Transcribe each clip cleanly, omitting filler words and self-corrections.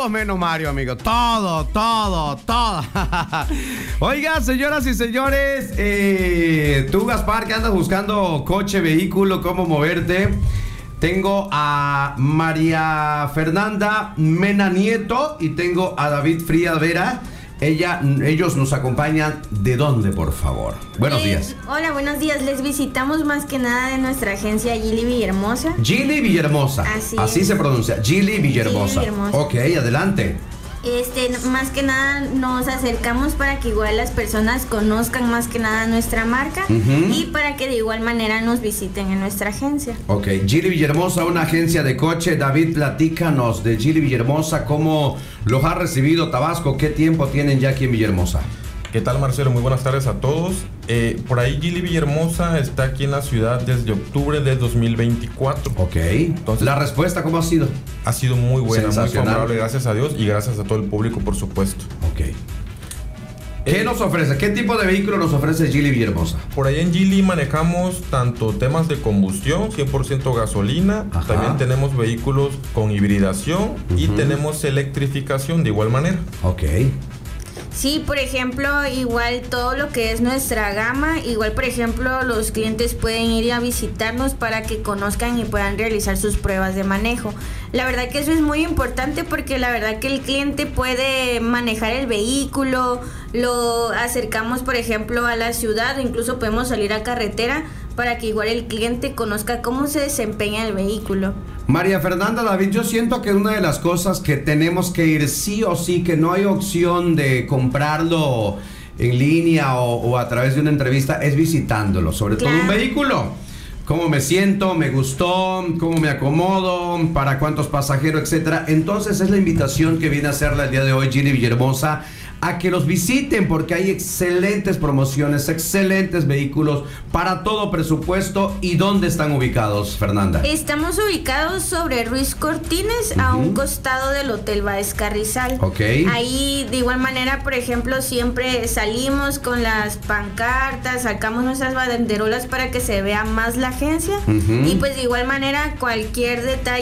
Todos menos Mario, amigo. Todo. Oiga, señoras y señores, tú, Gaspar, que andas buscando coche, vehículo, cómo moverte, tengo a María Fernanda Mena Nieto y tengo a David Frías Vera. Ellos nos acompañan. ¿De dónde, por favor? Buenos días. Hola, buenos días. Les visitamos más que nada de nuestra agencia Geely Villahermosa. Geely Villahermosa. Así se pronuncia. Geely Villahermosa. Ok, adelante. Más que nada nos acercamos para que igual las personas conozcan más que nada nuestra marca y para que de igual manera nos visiten en nuestra agencia. Ok, Geely Villahermosa, una agencia de coche. David, platícanos de Geely Villahermosa, cómo los ha recibido Tabasco, qué tiempo tienen ya aquí en Villahermosa. ¿Qué tal, Marcelo? Muy buenas tardes a todos. Por ahí Geely Villahermosa está aquí en la ciudad desde octubre de 2024. Ok. Entonces, ¿la respuesta cómo ha sido? Ha sido muy buena, muy favorable, gracias a Dios y gracias a todo el público, por supuesto. Ok. ¿Qué nos ofrece? ¿Qué tipo de vehículo nos ofrece Geely Villahermosa? Por ahí en Geely manejamos tanto temas de combustión, 100% gasolina. Ajá. También tenemos vehículos con hibridación y tenemos electrificación de igual manera. Ok. Sí, por ejemplo, igual todo lo que es nuestra gama, igual por ejemplo los clientes pueden ir a visitarnos para que conozcan y puedan realizar sus pruebas de manejo. La verdad que eso es muy importante porque la verdad que el cliente puede manejar el vehículo, lo acercamos por ejemplo a la ciudad o incluso podemos salir a carretera para que igual el cliente conozca cómo se desempeña el vehículo. María Fernanda, David, yo siento que una de las cosas que tenemos que ir sí o sí, que no hay opción de comprarlo en línea o a través de una entrevista, es visitándolo, sobre todo un vehículo. Cómo me siento, me gustó, cómo me acomodo, para cuántos pasajeros, etcétera. Entonces es la invitación que viene a hacerla el día de hoy Geely Villahermosa a que los visiten porque hay excelentes promociones, excelentes vehículos para todo presupuesto. ¿Y dónde están ubicados, Fernanda? Estamos ubicados sobre Ruiz Cortines, a un costado del Hotel Báez Carrizal. Ok. Ahí de igual manera, por ejemplo, siempre salimos con las pancartas, sacamos nuestras banderolas para que se vea más la agencia. Y pues de igual manera cualquier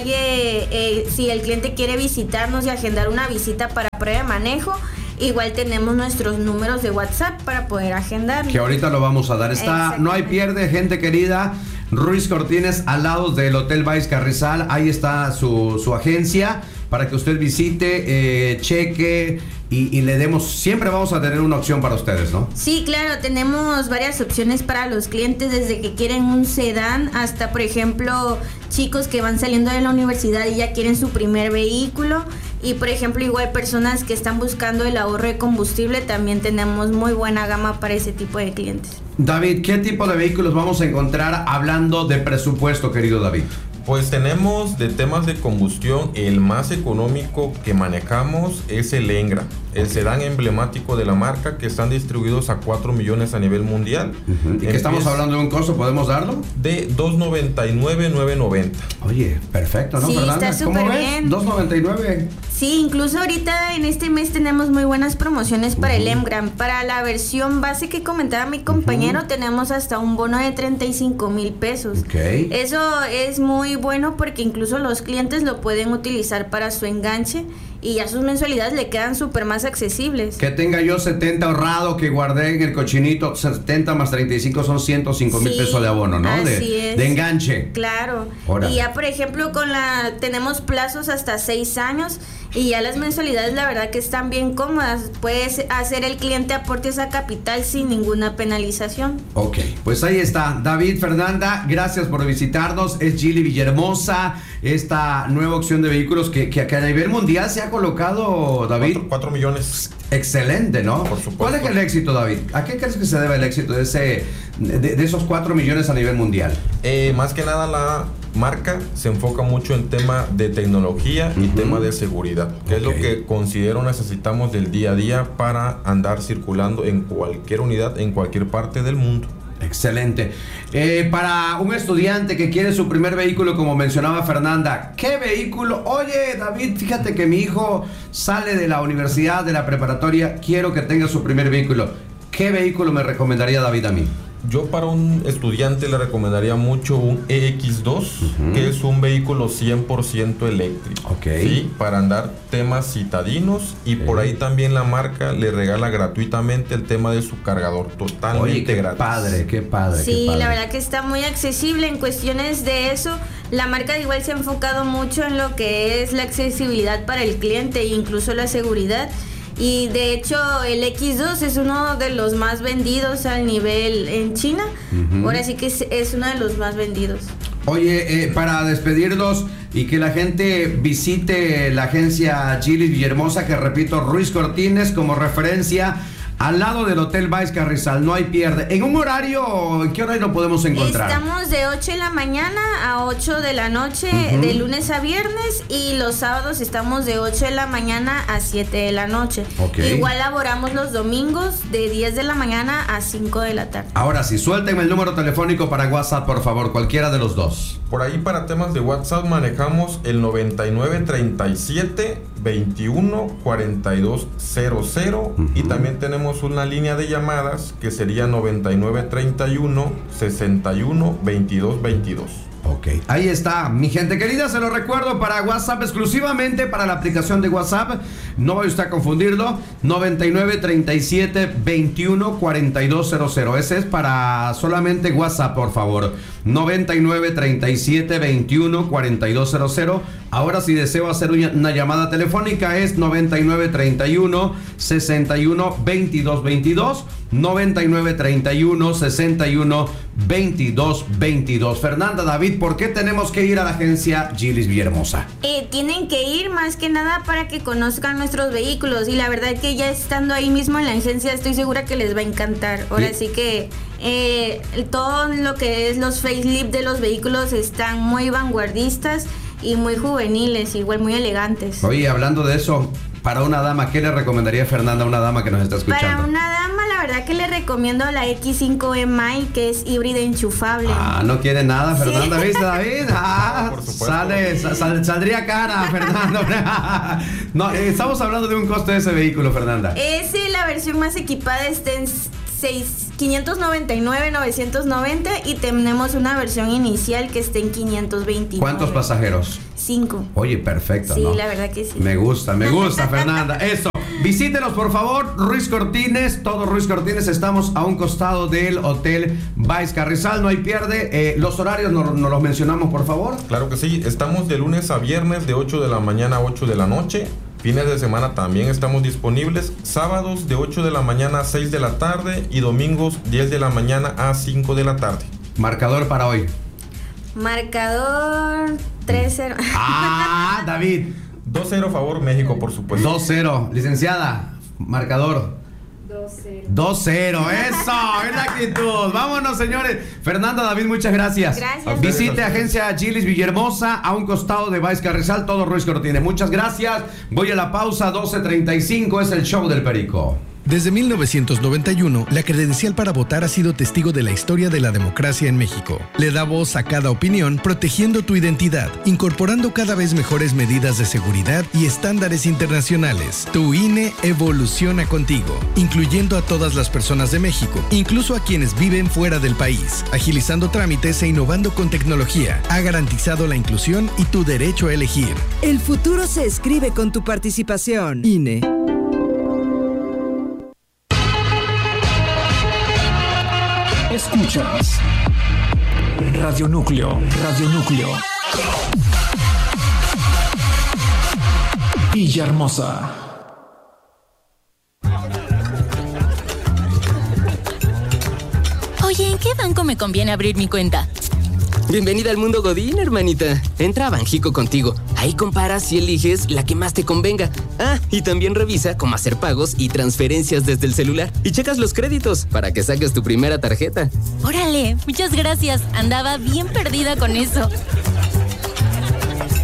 detalle, si el cliente quiere visitarnos y agendar una visita para prueba de manejo, igual tenemos nuestros números de WhatsApp para poder agendar. Que ahorita lo vamos a dar. No hay pierde, gente querida. Ruiz Cortines, al lado del Hotel Báez Carrizal. Ahí está su agencia para que usted visite, cheque y le demos. Siempre vamos a tener una opción para ustedes, ¿no? Sí, claro, tenemos varias opciones para los clientes, desde que quieren un sedán hasta, por ejemplo, chicos que van saliendo de la universidad y ya quieren su primer vehículo. Y por ejemplo, igual personas que están buscando el ahorro de combustible, también tenemos muy buena gama para ese tipo de clientes. David, ¿qué tipo de vehículos vamos a encontrar hablando de presupuesto, querido David? Pues tenemos de temas de combustión, el más económico que manejamos es el Engra, el sedán emblemático de la marca, que están distribuidos a 4 millones a nivel mundial. ¿Y que estamos hablando de un costo? ¿Podemos darlo? De $299,990. Oye, perfecto, ¿no, sí, Fernanda? Está súper bien. $299. Sí, incluso ahorita en este mes tenemos muy buenas promociones para el Emgram. Para la versión base que comentaba mi compañero, tenemos hasta un bono de 35,000 pesos. Okay. Eso es muy bueno porque incluso los clientes lo pueden utilizar para su enganche y ya sus mensualidades le quedan súper más accesibles. Que tenga yo 70 ahorrado que guardé en el cochinito, 70 más 35 son 105,000 pesos de abono, ¿no? Así es. De enganche. Claro. Órale. Y ya, por ejemplo, tenemos plazos hasta 6 años y ya las mensualidades la verdad que están bien cómodas. Puedes hacer el cliente aportes a capital sin ninguna penalización. Ok, pues ahí está. David, Fernanda, gracias por visitarnos. Es Geely Villahermosa, esta nueva opción de vehículos que a nivel mundial se ha colocado, David. 4 millones. Excelente, ¿no? Por supuesto. ¿Cuál es el éxito, David? ¿A qué crees que se debe el éxito de esos 4 millones a nivel mundial? Más que nada la marca se enfoca mucho en tema de tecnología y tema de seguridad, que es lo que considero necesitamos del día a día para andar circulando en cualquier unidad, en cualquier parte del mundo. Excelente. Para un estudiante que quiere su primer vehículo, como mencionaba Fernanda, ¿qué vehículo? Oye, David, fíjate que mi hijo sale de la universidad, de la preparatoria, quiero que tenga su primer vehículo. ¿Qué vehículo me recomendaría David a mí? Yo para un estudiante le recomendaría mucho un EX2, que es un vehículo 100% eléctrico. ¿Sí? Para andar temas citadinos y por ahí también la marca le regala gratuitamente el tema de su cargador totalmente gratis. Qué padre. Sí, qué padre. La verdad que está muy accesible en cuestiones de eso. La marca igual se ha enfocado mucho en lo que es la accesibilidad para el cliente e incluso la seguridad. Y de hecho el X2 es uno de los más vendidos al nivel en China. Ahora sí que es uno de los más vendidos. Oye, para despedirlos y que la gente visite la agencia Gilis Villahermosa, que repito, Ruiz Cortines como referencia, al lado del Hotel Baix Carrizal, no hay pierde. ¿En un horario, en qué horario lo podemos encontrar? Estamos de 8 de la mañana a 8 de la noche, de lunes a viernes, y los sábados estamos de 8 de la mañana a 7 de la noche. Igual laboramos los domingos de 10 de la mañana a 5 de la tarde. Ahora sí, suéltenme el número telefónico para WhatsApp, por favor, cualquiera de los dos. Por ahí para temas de WhatsApp manejamos el 9937 21 4200 y también tenemos una línea de llamadas que sería 9931 61 22 22. Ok, ahí está, mi gente querida, se lo recuerdo para WhatsApp, exclusivamente para la aplicación de WhatsApp, no vaya usted a confundirlo, 9937-21-4200, ese es para solamente WhatsApp, por favor, 9937-21-4200, ahora si deseo hacer una llamada telefónica es 9931-61-2222, 9931-61-2222. Fernanda, David, ¿por qué tenemos que ir a la agencia Gilis Villahermosa? Tienen que ir más que nada para que conozcan nuestros vehículos, y la verdad que ya estando ahí mismo en la agencia estoy segura que les va a encantar. Ahora sí que todo lo que es los facelift de los vehículos están muy vanguardistas y muy juveniles, igual muy elegantes. Oye, hablando de eso, para una dama, ¿qué le recomendaría Fernanda a una dama que nos está escuchando? Para una dama, la verdad que le recomiendo la X5 MI, que es híbrida enchufable. No quiere nada, Fernanda, sí. ¿Viste, David? Por supuesto. Saldría cara, Fernanda. No, estamos hablando de un costo de ese vehículo, Fernanda. La versión más equipada está en 599,990 y tenemos una versión inicial que está en 529. ¿Cuántos pasajeros? 5. Oye, perfecto, sí, ¿no? La verdad que sí. Me gusta, Fernanda. Eso. Visítenos, por favor, Ruiz Cortines, todo Ruiz Cortines. Estamos a un costado del Hotel Baix Carrizal, no hay pierde. Los horarios nos los mencionamos, por favor. Claro que sí, estamos de lunes a viernes de 8 de la mañana a 8 de la noche. Fines de semana también estamos disponibles, sábados de 8 de la mañana a 6 de la tarde y domingos 10 de la mañana a 5 de la tarde. Marcador para hoy. Marcador 3-0. David. 2-0 favor México, por supuesto. 2-0. Licenciada, marcador. 2-0. Eso, es la actitud. Vámonos, señores. Fernanda, David, muchas gracias. Gracias. Visite agencia Gilis Villahermosa, a un costado de Baix Carrizal, todo Ruiz Cortines. Muchas gracias. Voy a la pausa, 12:35, es el show del Perico. Desde 1991, la credencial para votar ha sido testigo de la historia de la democracia en México. Le da voz a cada opinión, protegiendo tu identidad, incorporando cada vez mejores medidas de seguridad y estándares internacionales. Tu INE evoluciona contigo, incluyendo a todas las personas de México, incluso a quienes viven fuera del país, agilizando trámites e innovando con tecnología. Ha garantizado la inclusión y tu derecho a elegir. El futuro se escribe con tu participación. INE. Escuchas Radio Núcleo, Villahermosa. Oye, ¿en qué banco me conviene abrir mi cuenta? Bienvenida al mundo Godín, hermanita. Entra a Banjico Contigo. Ahí comparas y eliges la que más te convenga. Y también revisa cómo hacer pagos y transferencias desde el celular. Y checas los créditos para que saques tu primera tarjeta. Órale, muchas gracias. Andaba bien perdida con eso.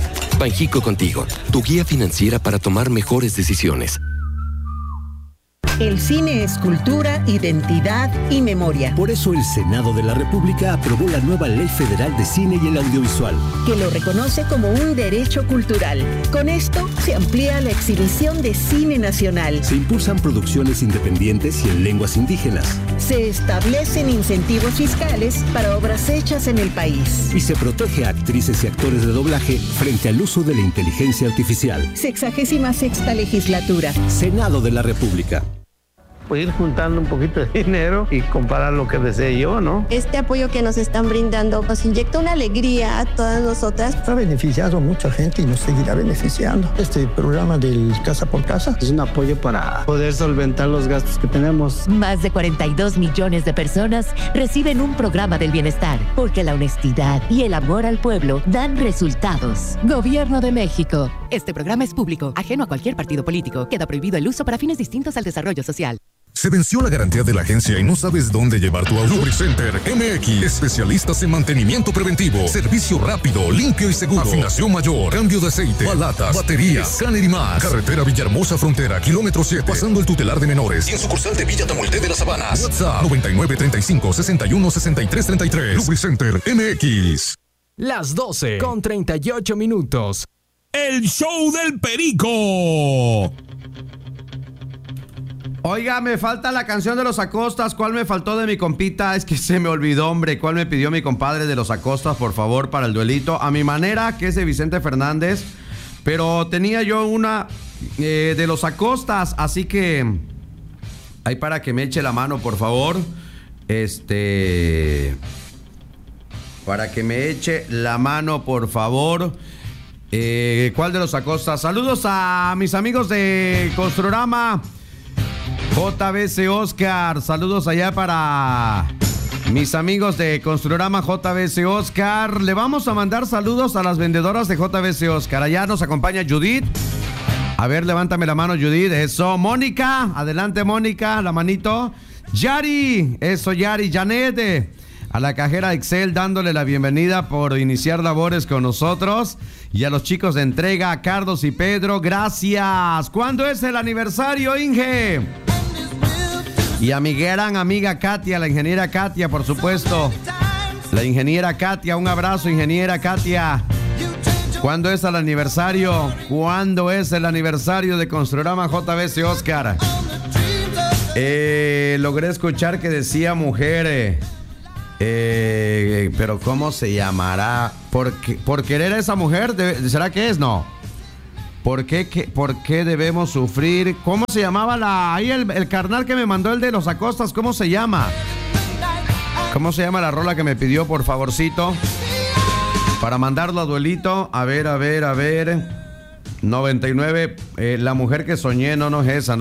Banjico Contigo, tu guía financiera para tomar mejores decisiones. El cine es cultura, identidad y memoria. Por eso el Senado de la República aprobó la nueva Ley Federal de Cine y el Audiovisual, que lo reconoce como un derecho cultural. Con esto se amplía la exhibición de cine nacional. Se impulsan producciones independientes y en lenguas indígenas. Se establecen incentivos fiscales para obras hechas en el país. Y se protege a actrices y actores de doblaje frente al uso de la inteligencia artificial. 66ª legislatura. Senado de la República. Pues ir juntando un poquito de dinero y comparar lo que desee yo, ¿no? Este apoyo que nos están brindando nos inyecta una alegría a todas nosotras. Ha beneficiado a mucha gente y nos seguirá beneficiando. Este programa del Casa por Casa es un apoyo para poder solventar los gastos que tenemos. Más de 42 millones de personas reciben un programa del bienestar, porque la honestidad y el amor al pueblo dan resultados. Gobierno de México. Este programa es público, ajeno a cualquier partido político. Queda prohibido el uso para fines distintos al desarrollo social. ¿Se venció la garantía de la agencia y no sabes dónde llevar tu auto? Lubricenter MX, especialistas en mantenimiento preventivo, servicio rápido, limpio y seguro, afinación mayor, cambio de aceite, balatas, baterías, escáner y más. Carretera Villahermosa Frontera, kilómetro 7, pasando el tutelar de menores. Y en sucursal de Villa Tamulte de las Habanas. WhatsApp 9935-616333. Lubricenter MX. Las 12:38. El show del Perico. Oiga, me falta la canción de los Acostas. ¿Cuál me faltó de mi compita? Es que se me olvidó, hombre. ¿Cuál me pidió mi compadre de los Acostas, por favor, para el duelito? A mi manera, que es de Vicente Fernández. Pero tenía yo una de los Acostas. Así que ahí para que me eche la mano, por favor. Para que me eche la mano, por favor. ¿Cuál de los Acostas? Saludos a mis amigos de Construrama. JBC Oscar, saludos allá para mis amigos de Construrama JBC Oscar. Le vamos a mandar saludos a las vendedoras de JBC Oscar. Allá nos acompaña Judith. A ver, levántame la mano, Judith. Eso, Mónica. Adelante, Mónica, la manito. Yari, eso, Yari. Janet, a la cajera Excel, dándole la bienvenida por iniciar labores con nosotros. Y a los chicos de entrega, a Carlos y Pedro, gracias. ¿Cuándo es el aniversario, Inge? Y a mi gran amiga Katia, la ingeniera Katia, por supuesto. La ingeniera Katia, un abrazo, ingeniera Katia. ¿Cuándo es el aniversario? ¿Cuándo es el aniversario de Construrama JBC Oscar? Logré escuchar que decía mujer, pero ¿cómo se llamará? ¿Por querer a esa mujer? ¿Será que es? No. ¿Por qué debemos sufrir? ¿Cómo se llamaba ahí el carnal que me mandó el de los Acostas? ¿Cómo se llama? ¿Cómo se llama la rola que me pidió, por favorcito? Para mandarlo a duelito. A ver. 99. La mujer que soñé. No es esa.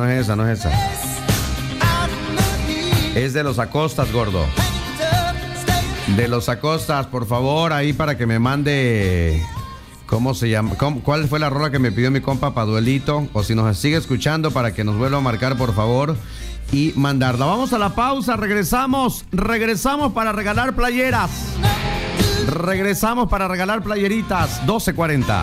Es de los Acostas, gordo. De los Acostas, por favor, ahí para que me mande... ¿Cómo se llama? ¿Cuál fue la rola que me pidió mi compa para duelito? O si nos sigue escuchando, para que nos vuelva a marcar, por favor, y mandarla. Vamos a la pausa, regresamos para regalar playeras. Regresamos para regalar playeritas. 12:40.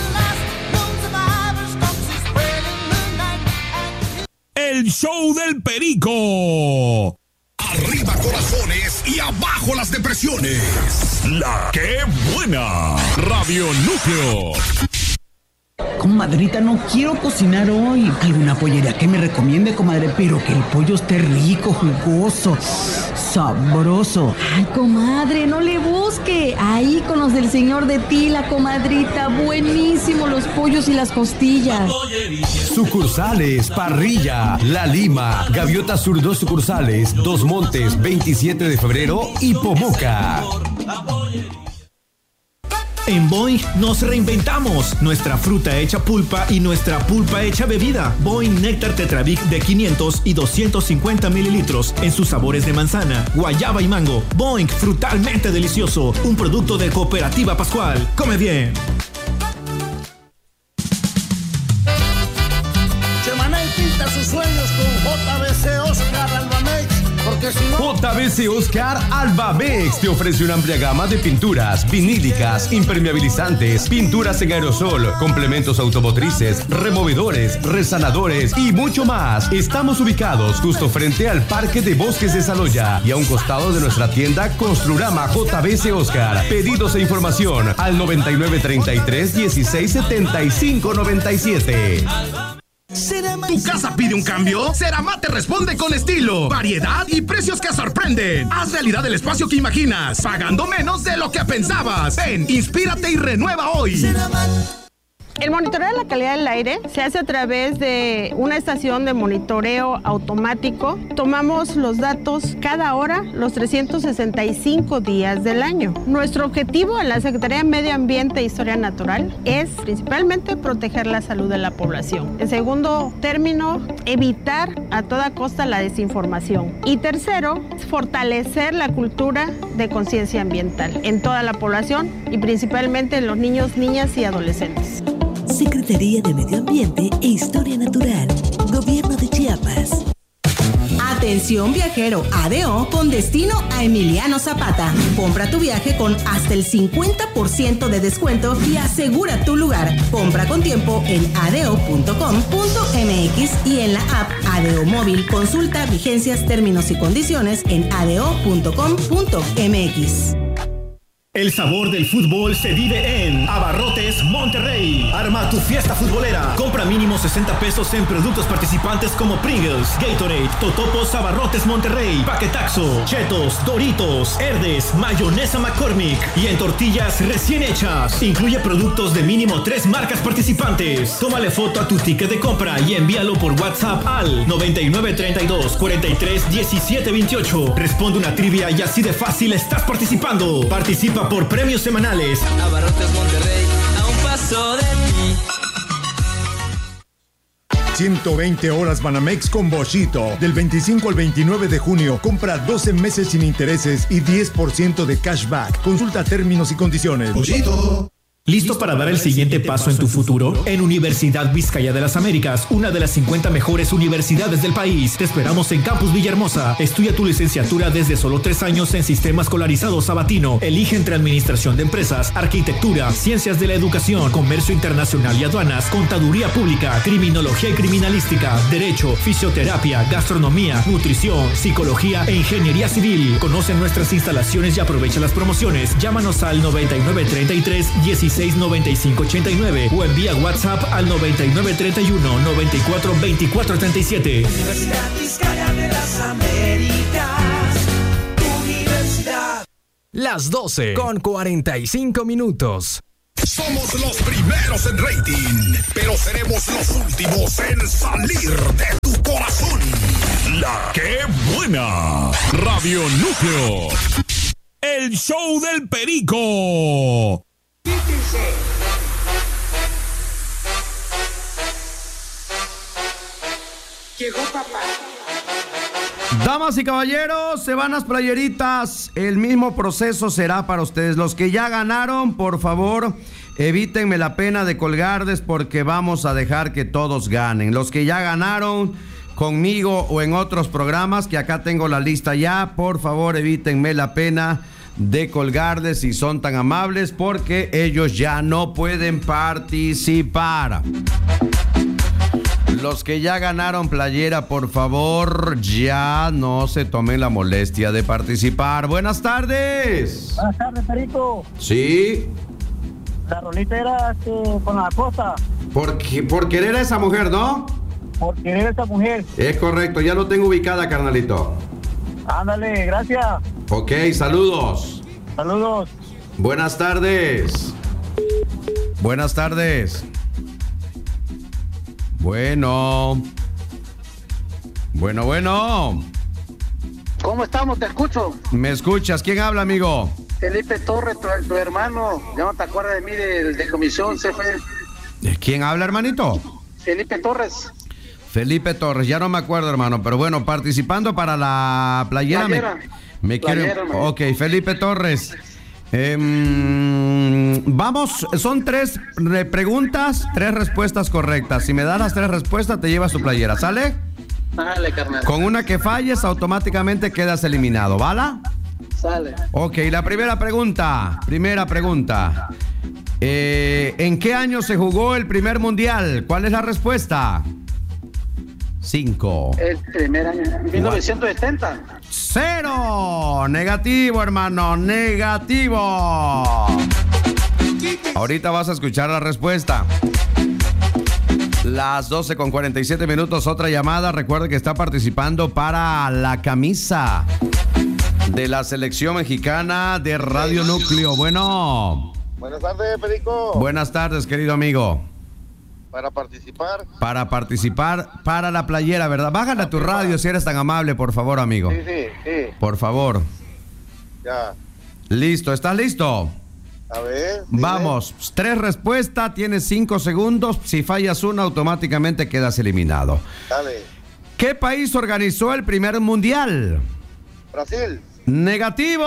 El show del Perico. Arriba corazones y abajo las depresiones. La que buena. Radio Núcleo. Comadrita, no quiero cocinar hoy. ¿Alguna pollería que me recomiende, comadre? Pero que el pollo esté rico, jugoso, sabroso. Ay, comadre, no le busque. Ahí con los del señor de Tila, comadrita. Buenísimo los pollos y las costillas. Sucursales, Parrilla, La Lima, Gaviota Sur 2 sucursales, Dos Montes, 27 de febrero y Pomoca. En Boing nos reinventamos. Nuestra fruta hecha pulpa y nuestra pulpa hecha bebida. Boing Néctar Tetrabric de 500 y 250 mililitros en sus sabores de manzana, guayaba y mango. Boing, frutalmente delicioso. Un producto de Cooperativa Pascual. Come bien. Chemaney pinta sus sueños con JBC Oscar Albamex, porque JBC Oscar Albamex te ofrece una amplia gama de pinturas, vinílicas, impermeabilizantes, pinturas en aerosol, complementos automotrices, removedores, resanadores y mucho más. Estamos ubicados justo frente al Parque de Bosques de Saloya y a un costado de nuestra tienda Construrama JBC Oscar. Pedidos e información al 9933-167597. ¿Tu casa pide un cambio? Ceramat te responde con estilo, variedad y precios que sorprenden. Haz realidad el espacio que imaginas, pagando menos de lo que pensabas. Ven, inspírate y renueva hoy. El monitoreo de la calidad del aire se hace a través de una estación de monitoreo automático. Tomamos los datos cada hora, los 365 días del año. Nuestro objetivo en la Secretaría de Medio Ambiente e Historia Natural es principalmente proteger la salud de la población. En segundo término, evitar a toda costa la desinformación. Y tercero, fortalecer la cultura de conciencia ambiental en toda la población y principalmente en los niños, niñas y adolescentes. Secretaría de Medio Ambiente e Historia Natural, Gobierno de Chiapas. Atención viajero ADO con destino a Emiliano Zapata. Compra tu viaje con hasta el 50% de descuento y asegura tu lugar. Compra con tiempo en ado.com.mx y en la app ADO Móvil. Consulta vigencias, términos y condiciones en ado.com.mx. El sabor del fútbol se vive en Abarrotes Monterrey. Arma tu fiesta futbolera. Compra mínimo 60 pesos en productos participantes como Pringles, Gatorade, Totopos, Abarrotes Monterrey, Paquetaxo, Chetos, Doritos, Herdes, Mayonesa McCormick y en tortillas recién hechas. Incluye productos de mínimo 3 marcas participantes. Tómale foto a tu ticket de compra y envíalo por WhatsApp al 9932 43 17 28. Responde una trivia y así de fácil estás participando. Participa por premios semanales. Abarrotes Monterrey, a un paso de ti. 120 horas Banamex con Boschito. Del 25 al 29 de junio, compra 12 meses sin intereses y 10% de cashback. Consulta términos y condiciones. Boschito. ¿Listo para dar el siguiente paso en tu futuro? En Universidad Vizcaya de las Américas, una de las 50 mejores universidades del país. Te esperamos en Campus Villahermosa. Estudia tu licenciatura desde solo 3 años en Sistema Escolarizado Sabatino. Elige entre Administración de Empresas, Arquitectura, Ciencias de la Educación, Comercio Internacional y Aduanas, Contaduría Pública, Criminología y Criminalística, Derecho, Fisioterapia, Gastronomía, Nutrición, Psicología e Ingeniería Civil. Conoce nuestras instalaciones y aprovecha las promociones. Llámanos al 9933 169589 o envía WhatsApp al 9931 94 24 37. Universidad Vizcaya de las Américas. Universidad. Las 12 con 45 minutos. Somos los primeros en rating, pero seremos los últimos en salir de tu corazón. La que buena. Radio Núcleo. El show del Perico. Llegó papá. Damas y caballeros, se van las playeritas. El mismo proceso será para ustedes. Los que ya ganaron, por favor, evítenme la pena de colgarles porque vamos a dejar que todos ganen. Los que ya ganaron conmigo o en otros programas, que acá tengo la lista ya, por favor, evítenme la pena de colgarles si son tan amables porque ellos ya no pueden participar. Los que ya ganaron playera, por favor, ya no se tomen la molestia de participar. Buenas tardes. Buenas tardes, Perico. Sí. La rolita era con la cosa. Por querer a esa mujer, ¿no? Por querer a esa mujer. Es correcto, ya lo tengo ubicada, carnalito. Ándale, gracias. Ok, saludos. Saludos. Buenas tardes. Buenas tardes. Bueno. ¿Cómo estamos? Te escucho. ¿Me escuchas? ¿Quién habla, amigo? Felipe Torres, tu hermano. Ya no te acuerdas de mí de comisión, CFE. ¿Quién habla, hermanito? Felipe Torres. Felipe Torres, ya no me acuerdo, hermano, pero bueno, participando para la playera. Me quiero. Ok, Felipe Torres. Vamos, son 3 preguntas, 3 respuestas correctas. Si me das las 3 respuestas, te llevas tu playera, ¿sale? Dale, carnal. Con una que falles, automáticamente quedas eliminado, ¿vale? Sale. Ok, la primera pregunta. ¿En qué año se jugó el primer mundial? ¿Cuál es la respuesta? 5. El primer año, 1970. 0. Negativo, hermano, negativo. Ahorita vas a escuchar la respuesta. Las 12:47, otra llamada. Recuerde que está participando para la camisa de la selección mexicana de Radio Núcleo. Bueno. Buenas tardes, Perico. Buenas tardes, querido amigo. Para participar. Para la playera, ¿verdad? Bájale a tu radio si eres tan amable, por favor, amigo. Sí. Por favor. Ya. Listo, ¿estás listo? A ver. Dime. Vamos, 3 respuestas, tienes 5 segundos. Si fallas una, automáticamente quedas eliminado. Dale. ¿Qué país organizó el primer mundial? Brasil. Negativo.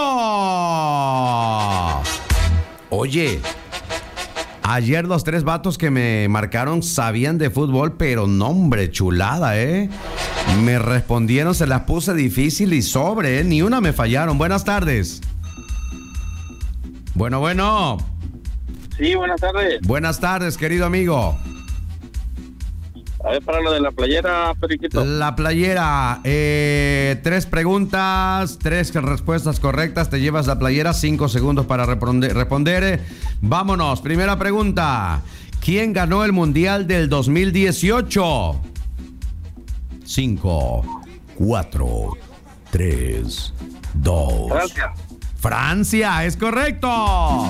Oye, ayer los 3 vatos que me marcaron sabían de fútbol, pero no, hombre, chulada, ¿eh? Me respondieron, se las puse difícil y sobre, ¿eh? Ni una me fallaron. Buenas tardes. Bueno. Sí, buenas tardes. Buenas tardes, querido amigo. A ver, para lo de la playera, Periquito. La playera, 3 preguntas, 3 respuestas correctas, te llevas la playera, 5 segundos para responder. Vámonos, primera pregunta. ¿Quién ganó el Mundial del 2018? 5, 4, 3, 2. Francia, es correcto.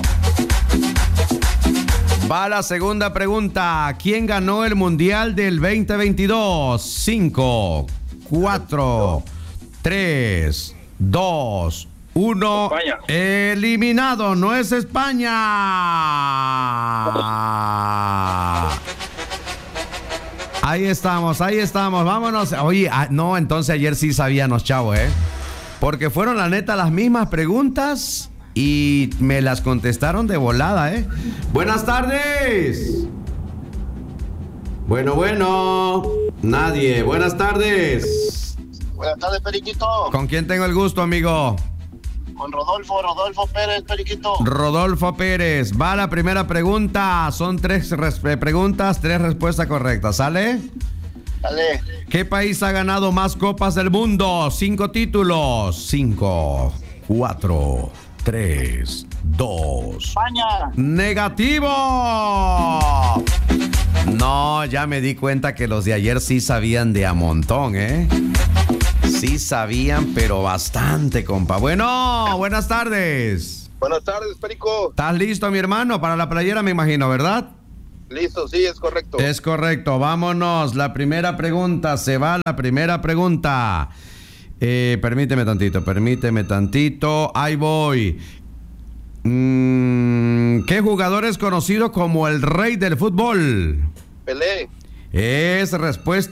Va la segunda pregunta. ¿Quién ganó el Mundial del 2022? 5, 4, 3, 2, 1. España. Eliminado, no es España. Ahí estamos, vámonos. Oye, no, entonces ayer sí sabíamos, chavo, porque fueron la neta las mismas preguntas y me las contestaron de volada, Buenas tardes. Bueno. Nadie. Buenas tardes. Buenas tardes, Periquito. ¿Con quién tengo el gusto, amigo? Con Rodolfo Pérez, Periquito. Rodolfo Pérez. Va la primera pregunta. Son 3 preguntas, 3 respuestas correctas. ¿Sale? Dale. ¿Qué país ha ganado más copas del mundo? 5 títulos. 5, 4, 3, 2. España. Negativo. No, ya me di cuenta que los de ayer sí sabían de a montón, Sí sabían, pero bastante, compa. Bueno, buenas tardes. Buenas tardes, Perico. ¿Estás listo, mi hermano? Para la playera, me imagino, ¿verdad? Listo, sí, es correcto. Es correcto, vámonos. La primera pregunta, se va la primera pregunta. Permíteme tantito. Ahí voy. ¿Qué jugador es conocido como el rey del fútbol? Pelé. Es respuesta